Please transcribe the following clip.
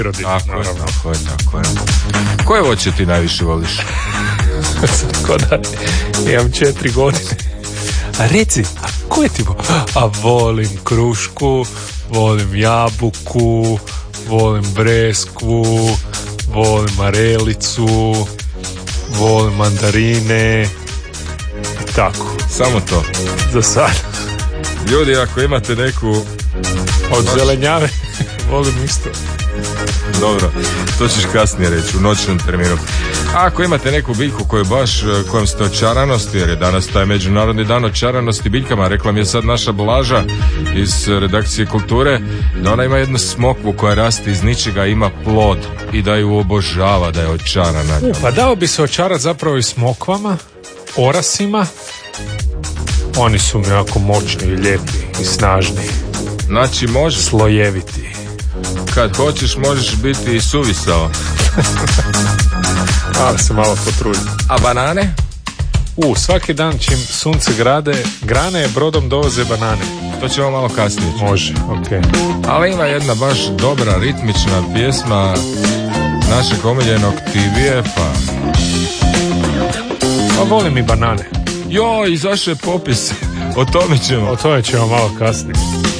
Tako je. Koje voće ti najviše voliš? Tako da imam 4 godine. A reci, a koje ti A volim krušku, volim jabuku, volim breskvu, volim marelicu, volim mandarine. Tako. Samo to. Za sad. Ljudi, ako imate neku... Od zelenjave volim isto. Dobro, to ćeš kasnije reći, u noćnom terminu. A ako imate neku biljku kojom ste očaranosti, jer je danas taj međunarodni dan očaranosti biljkama, rekla mi je sad naša Blaža iz redakcije Kulture, da ona ima jednu smokvu koja raste iz ničega, ima plod i da ju obožava, da je očarana. Pa dao bi se očarati zapravo i smokvama, orasima. Oni su mi jako moćni i lijepi i snažni. Znači može... Slojeviti. Kad hoćeš možeš biti i suvisao. Ali se malo potrudim. A banane? Svaki dan čim sunce grane brodom dovoze banane. To ćemo malo kasnije. Može, ok. Ali ima jedna baš dobra ritmična pjesma našeg omiljenog TV-a, Pa volim i banane. Izašao je popis. O tome ćemo malo kasnije.